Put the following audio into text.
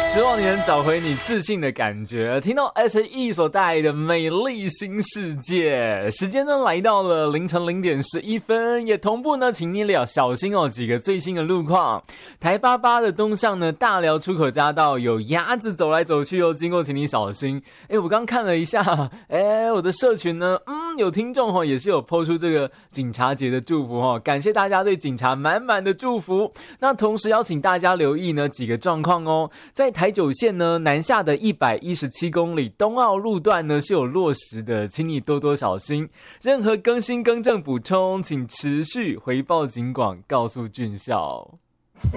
希望你能找回你自信的感觉。听到 H.E 所带来的美丽新世界，时间呢来到了凌晨0:11，也同步呢，请你小心哦几个最新的路况。台88的东向呢，大寮出口匝道有鸭子走来走去哦，经过请你小心。我刚看了一下，我的社群呢，有听众也是有 po 出这个警察节的祝福感谢大家对警察满满的祝福。那同时邀请大家留意呢几个状况哦，在台九线呢南下的117公里东澳路段呢是有落实的，请你多多小心。任何更新更正补充，请持续回报警广，告诉郡校。